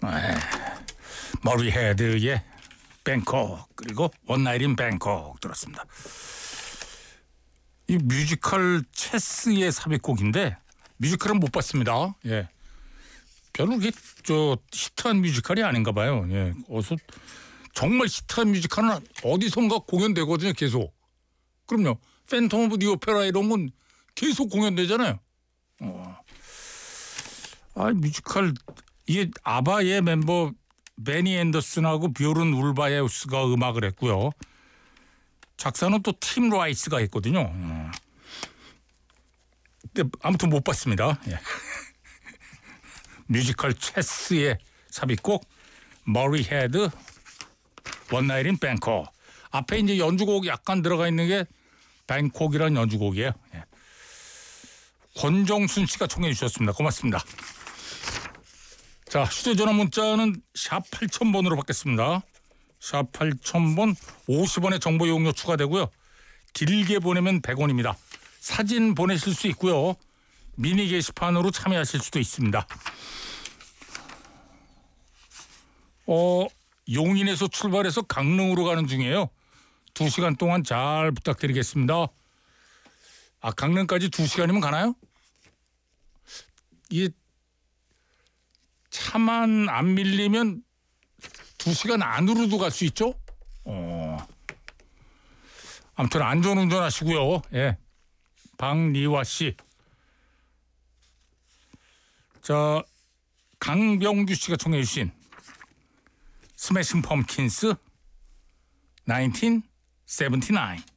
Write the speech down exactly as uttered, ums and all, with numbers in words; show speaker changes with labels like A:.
A: 머리 헤드의 뱅콕 그리고 원나잇 인 뱅콕 들었습니다. 이 뮤지컬 체스의 삽입곡인데 뮤지컬은 못 봤습니다. 예, 별로 이게 저 히트한 뮤지컬이 아닌가 봐요. 예, 어서 정말 히트한 뮤지컬은 어디선가 공연되거든요. 계속. 그럼요. 팬텀 오브 디 오페라 이런 건 계속 공연되잖아요. 어. 아, 뮤지컬 이게 아바의 멤버 베니 앤더슨하고 뷰른 울바에우스가 음악을 했고요. 작사는 또 팀 라이스가 했거든요. 어. 근데 아무튼 못 봤습니다. 예. 뮤지컬 체스의 삽입곡 머리 헤드 원나잇 인 뱅콕. 앞에 이제 연주곡 약간 들어가 있는 게 뱅콕이라는 연주곡이에요. 예. 권정순 씨가 청해 주셨습니다. 고맙습니다. 자, 휴대전화 문자는 샵 팔천 번으로 받겠습니다. 샵 팔천 번 오십 원의 정보 이용료 추가되고요. 길게 보내면 백 원입니다. 사진 보내실 수 있고요. 미니 게시판으로 참여하실 수도 있습니다. 어, 용인에서 출발해서 강릉으로 가는 중이에요. 두 시간 동안 잘 부탁드리겠습니다. 아, 강릉까지 두 시간이면 가나요? 이게 차만 안 밀리면 두 시간 안으로도 갈 수 있죠? 어. 아무튼 안전운전 하시고요. 예. 박리화 씨. 자, 강병규 씨가 청해 주신 스매싱 펌킨스 천구백칠십구